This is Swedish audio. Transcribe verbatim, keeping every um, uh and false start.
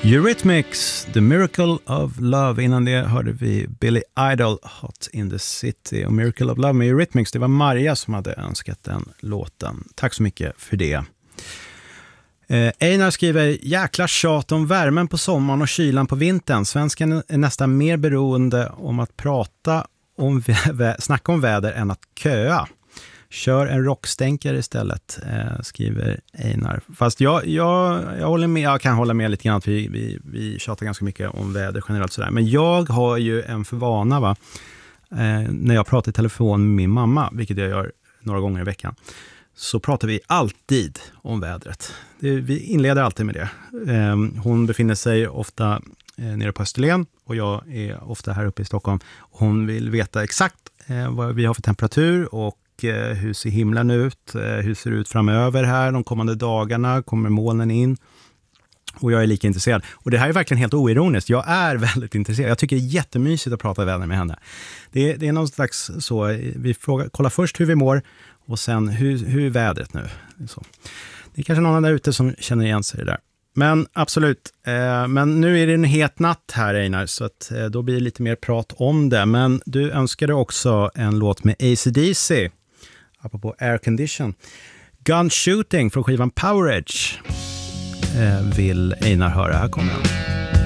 Eurythmics, The Miracle of Love. Innan det hörde vi Billy Idol, Hot in the City. Och Miracle of Love med Eurythmics, det var Maria som hade önskat den låten. Tack så mycket för det. Eh, Einar skriver, jäkla tjat om värmen på sommaren och kylan på vintern. Svenskan är nästan mer beroende om att prata om vä- snacka om väder än att köa. Kör en rockstänkare istället, eh, skriver Einar. Fast jag, jag, jag, håller med, jag kan hålla med lite grann att vi, vi, vi tjatar ganska mycket om väder generellt sådär. Men jag har ju en förvana va, eh, när jag pratar i telefon med min mamma, vilket jag gör några gånger i veckan, så pratar vi alltid om vädret. Det, vi inleder alltid med det. Eh, hon befinner sig ofta eh, nere på Österlen och jag är ofta här uppe i Stockholm. Hon vill veta exakt eh, vad vi har för temperatur och hur ser himlen ut, hur ser det ut framöver här de kommande dagarna, kommer molnen in, och jag är lika intresserad. Och det här är verkligen helt oironiskt, jag är väldigt intresserad, jag tycker det är jättemysigt att prata väder med henne. Det är, det är någon slags så, vi frågar, kollar först hur vi mår och sen hur, hur är vädret nu. Så. Det är kanske någon där ute som känner igen sig där. Men absolut, eh, men nu är det en het natt här Einar, så att, eh, då blir det lite mer prat om det. Men du önskade också en låt med A C D C, apropå Air Condition. Gun Shooting från skivan Power Edge eh, vill Einar höra, här kommer den.